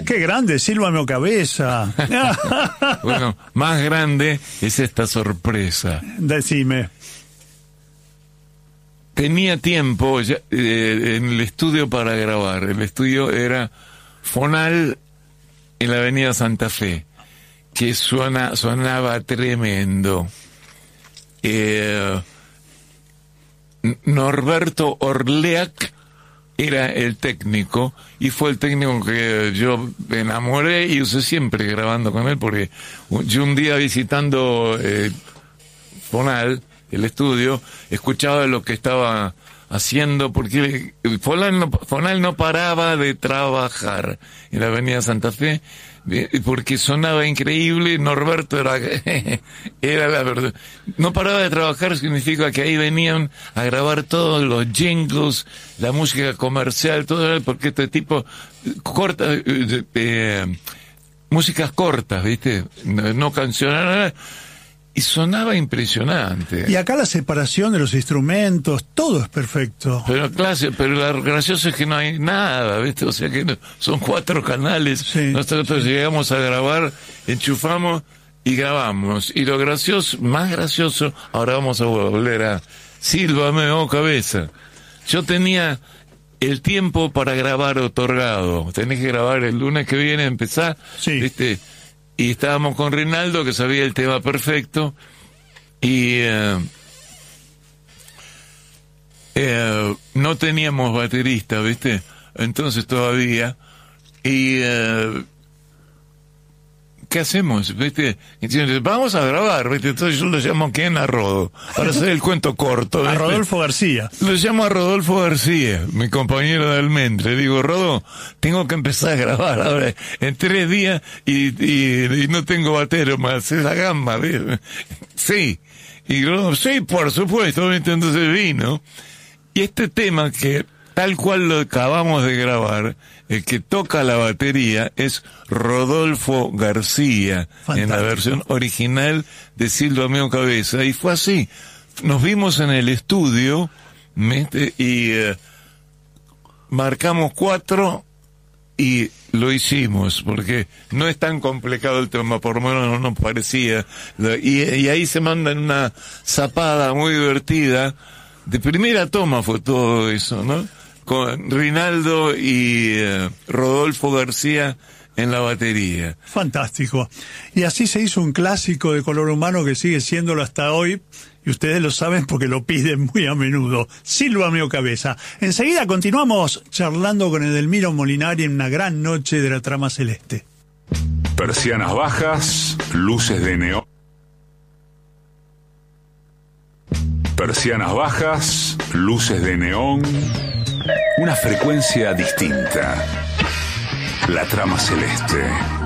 ¡Qué grande! Sílvame o cabeza. Bueno, más grande es esta sorpresa. Decime. Tenía tiempo ya, en el estudio para grabar. El estudio era Fonal en la avenida Santa Fe, que sonaba tremendo. Norberto Orleac era el técnico, y fue el técnico que yo me enamoré y usé siempre grabando con él, porque yo un día visitando Fonal, el estudio, escuchaba lo que estaba haciendo, porque Fonal no paraba de trabajar en la avenida Santa Fe, porque sonaba increíble. Norberto era la verdad. No paraba de trabajar significa que ahí venían a grabar todos los jingles, la música comercial, todo, porque este tipo corta, músicas cortas, ¿viste? No canciones, nada. Y sonaba impresionante. Y acá la separación de los instrumentos, todo es perfecto. Pero lo gracioso es que no hay nada, ¿viste? O sea que son 4 canales. Sí, nosotros llegamos a grabar, enchufamos y grabamos. Y lo gracioso, más gracioso, ahora vamos a volver a Sílvame o cabeza. Yo tenía el tiempo para grabar otorgado. Tenés que grabar el lunes que viene, empezar, sí, ¿viste? Y estábamos con Rinaldo, que sabía el tema perfecto, y no teníamos baterista, ¿viste? Entonces todavía, y ¿qué hacemos? ¿Viste? Entonces, vamos a grabar, ¿viste? Entonces yo lo llamo a Rodo, para hacer el cuento corto, ¿viste? A Rodolfo García. Lo llamo a Rodolfo García, mi compañero de Almendra. Digo, Rodo, tengo que empezar a grabar ahora en 3 días y no tengo batero más, es la gamba, ¿viste? Sí. Y Rodo, sí, por supuesto, ¿viste? Entonces vino. Y este tema que tal cual lo acabamos de grabar, el que toca la batería es Rodolfo García. Fantástico. En la versión original de Sílvame o cabeza. Y fue así. Nos vimos en el estudio y marcamos 4 y lo hicimos, porque no es tan complicado el tema, por lo menos no nos parecía. Y ahí se mandan una zapada muy divertida. De primera toma fue todo eso, ¿no? Con Rinaldo y Rodolfo García en la batería. Fantástico. Y así se hizo un clásico de Color Humano que sigue siéndolo hasta hoy, y ustedes lo saben porque lo piden muy a menudo. Sílvame o cabeza. Enseguida continuamos charlando con Edelmiro Molinari en una gran noche de la trama celeste. Persianas bajas, luces de neón. Persianas bajas, luces de neón. Una frecuencia distinta. La trama celeste.